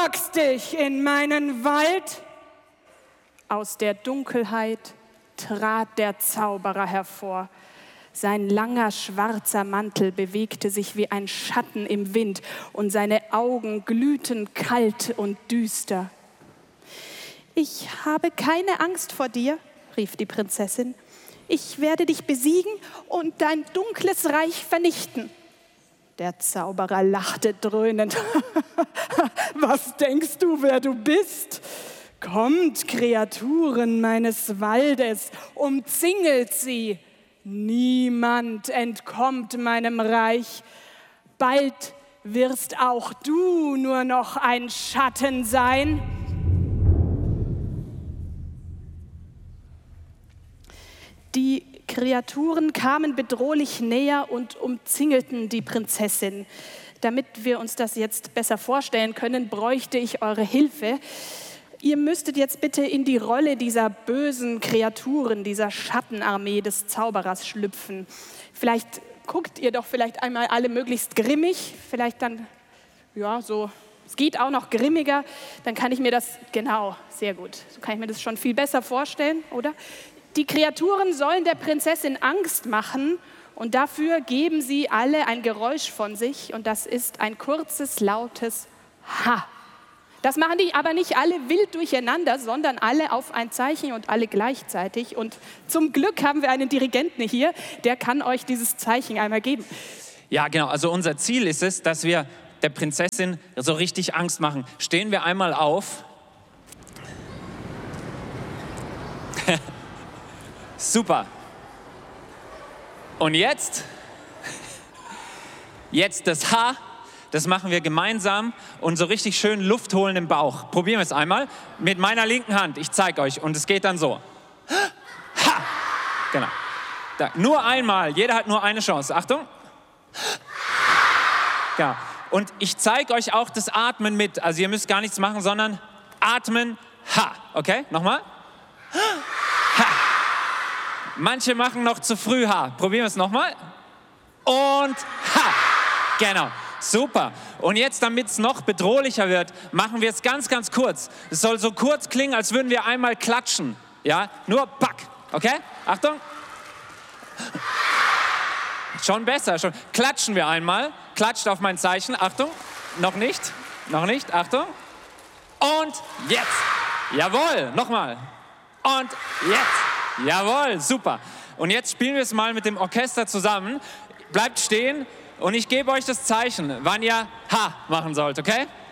wagst dich in meinen Wald? Aus der Dunkelheit trat der Zauberer hervor. Sein langer schwarzer Mantel bewegte sich wie ein Schatten im Wind und seine Augen glühten kalt und düster. »Ich habe keine Angst vor dir«, rief die Prinzessin. »Ich werde dich besiegen und dein dunkles Reich vernichten.« Der Zauberer lachte dröhnend. »Was denkst du, wer du bist? Kommt, Kreaturen meines Waldes, umzingelt sie. Niemand entkommt meinem Reich. Bald wirst auch du nur noch ein Schatten sein.« Die Kreaturen kamen bedrohlich näher und umzingelten die Prinzessin. Damit wir uns das jetzt besser vorstellen können, bräuchte ich eure Hilfe. Ihr müsstet jetzt bitte in die Rolle dieser bösen Kreaturen, dieser Schattenarmee des Zauberers schlüpfen. Vielleicht guckt ihr doch vielleicht einmal alle möglichst grimmig, vielleicht dann, ja, so, es geht auch noch grimmiger, dann kann ich mir das, genau, sehr gut, so kann ich mir das schon viel besser vorstellen, oder? Die Kreaturen sollen der Prinzessin Angst machen und dafür geben sie alle ein Geräusch von sich und das ist ein kurzes, lautes Ha. Das machen die aber nicht alle wild durcheinander, sondern alle auf ein Zeichen und alle gleichzeitig. Und zum Glück haben wir einen Dirigenten hier, der kann euch dieses Zeichen einmal geben. Ja, genau. Also unser Ziel ist es, dass wir der Prinzessin so richtig Angst machen. Stehen wir einmal auf. Super. Und jetzt das H, das machen wir gemeinsam und so richtig schön Luft holen im Bauch. Probieren wir es einmal mit meiner linken Hand. Ich zeige euch und es geht dann so. Ha! Genau. Da. Nur einmal. Jeder hat nur eine Chance. Achtung. Ja. Und ich zeige euch auch das Atmen mit. Also ihr müsst gar nichts machen, sondern atmen. Ha. Okay? Nochmal. Ha. Manche machen noch zu früh Ha. Probieren wir es nochmal. Und Ha. Genau. Super. Und jetzt, damit es noch bedrohlicher wird, machen wir es ganz, ganz kurz. Es soll so kurz klingen, als würden wir einmal klatschen. Ja? Nur Pack. Okay? Achtung. Schon besser. Schon. Klatschen wir einmal. Klatscht auf mein Zeichen. Achtung. Noch nicht. Noch nicht. Achtung. Und jetzt. Jawohl. Nochmal. Und jetzt. Jawohl. Super. Und jetzt spielen wir es mal mit dem Orchester zusammen. Bleibt stehen und ich gebe euch das Zeichen, wann ihr Ha machen sollt, okay?